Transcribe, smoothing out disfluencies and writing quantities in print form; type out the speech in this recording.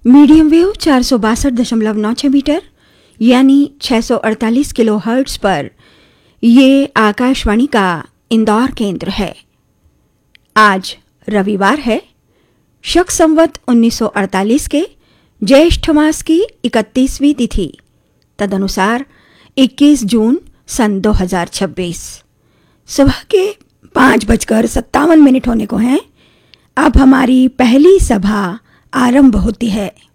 Medium wave 462.96 metre यानी 648 kilo hertz पर ये आकाशवाणी का इंदौर केंद्र है। आज रविवार है, शक संवत 1948 के ज्येष्ठ मास की 31वीं तिथि, तदनुसार 21 जून सन 2026। सुबह के 5:57 होने को हैं। अब हमारी पहली सभा आरंभ होती है।